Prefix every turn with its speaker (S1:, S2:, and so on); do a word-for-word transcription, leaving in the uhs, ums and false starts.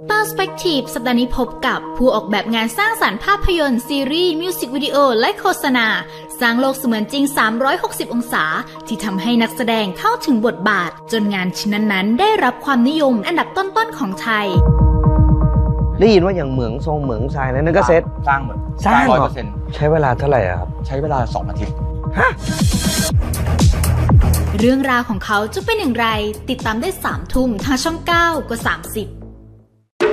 S1: Perspective สัปดาห์นี้พบกับผู้ออกแบบงานสร้างสรรค์ภาพยนตร์ซีรีส์มิวสิกวิดีโอและโฆษณาสร้างโลกเสมือนจริงสามร้อยหกสิบองศาที่ทำให้นักแสดงเข้าถึงบทบาทจนงานชิ้นนั้นๆได้รับความนิยมอันดับต้นๆของไทย
S2: ได้ยินว่าอย่างเหมืองทรงเหมืองทรายนั่นก็เซ็ต
S3: สร้างหมด
S2: สร้างร้อยเปอร์เซ็นต์ใช้เวลาเท่าไหร่ครับ
S3: ใช้เวลาสองอาทิตย์
S2: ฮะ
S1: เรื่องราวของเขาจะเป็นอย่างไรติดตามได้สามทุ่มทางช่องเก้ากดสามสิบ